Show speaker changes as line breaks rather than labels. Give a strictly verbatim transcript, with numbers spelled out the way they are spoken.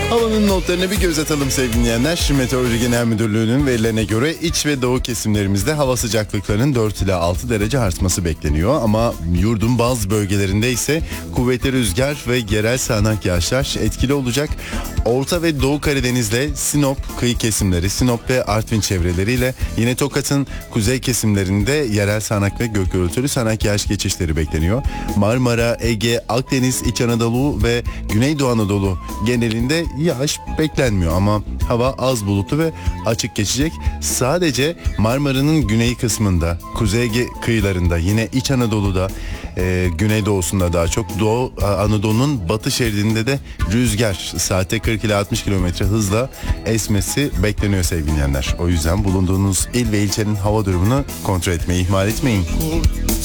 Havanın notlarına bir göz atalım sevgili dinleyenler. Meteoroloji Genel Müdürlüğü'nün verilerine göre iç ve doğu kesimlerimizde hava sıcaklıklarının dört ila altı derece artması bekleniyor. Ama yurdun bazı bölgelerinde ise kuvvetli rüzgar ve yerel sağanak yağışlar etkili olacak. Orta ve Doğu Karadeniz'de Sinop kıyı kesimleri, Sinop ve Artvin çevreleriyle yine Tokat'ın kuzey kesimlerinde yerel sağanak ve gök gürültülü sağanak yağış geçişleri bekleniyor. Marmara, Ege, Akdeniz, İç Anadolu ve Güneydoğu Anadolu genelinde yağış beklenmiyor ama hava az bulutlu ve açık geçecek. Sadece Marmara'nın güney kısmında, Kuzey Ege kıyılarında, yine İç Anadolu'da, e, güneydoğusunda daha çok, Doğu Anadolu'nun batı şeridinde de rüzgar saate kırk ila altmış kilometre hızla esmesi bekleniyor sevgili dinleyenler. O yüzden bulunduğunuz il ve ilçenin hava durumunu kontrol etmeyi ihmal etmeyin.